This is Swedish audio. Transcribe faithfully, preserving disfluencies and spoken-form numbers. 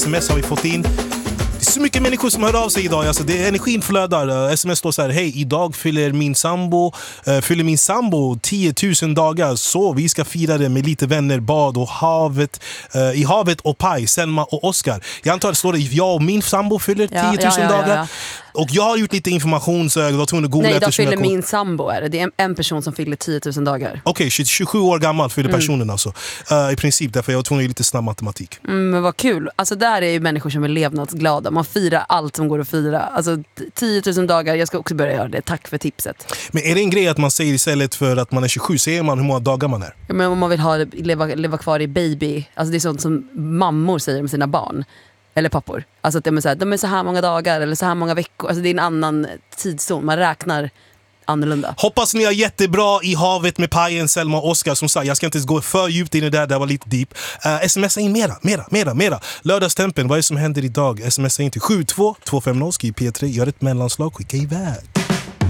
Sms har vi fått in. Det är så mycket människor som hör av sig idag. Alltså, det är energin flödar. Sms står så här: hej, idag fyller min sambo uh, fyller min sambo tio tusen dagar, så vi ska fira det med lite vänner, bad och havet uh, i havet och paj, Selma och Oscar. Jag antar att det står det jag och min sambo fyller tio tusen ja, ja, ja, dagar. ja. Och jag har gjort lite information, så jag var tvungen att googla. Nej, idag fyller jag... min sambo är det. Det är en, en person som fyller tio tusen dagar. Okej, okay, tjugosju år gammal fyller mm. personen alltså. Uh, I princip, därför jag var tvungen att göra lite snabb matematik. Mm, men vad kul. Alltså där är ju människor som är levnadsglada. Man firar allt som går att fira. Alltså tio tusen dagar, jag ska också börja göra det. Tack för tipset. Men är det en grej att man säger istället för att man är tjugosju, säger man hur många dagar man är? Ja, men om man vill ha, leva, leva kvar i baby. Alltså det är sånt som mammor säger om sina barn. Eller pappor. Alltså att de är, så här, de är så här många dagar eller så här många veckor. Alltså det är en annan tidszon. Man räknar annorlunda. Hoppas ni har jättebra i havet med pajen, Selma och Oscar. Som sagt, jag ska inte ens gå för djupt in i det där. Det var lite deep. Uh, smsa in mera, mera, mera, mera. Lördagstempen, vad är det som händer idag? Smsa in till sju två två fem noll, skriv P tre, gör ett mellanslag, skicka iväg.